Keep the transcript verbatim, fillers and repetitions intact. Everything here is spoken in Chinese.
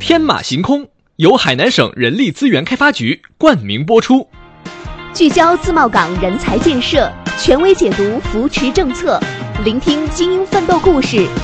天马行空，由海南省人力资源开发局冠名播出。 聚焦自贸港人才建设，权威解读扶持政策，聆听精英奋斗故事，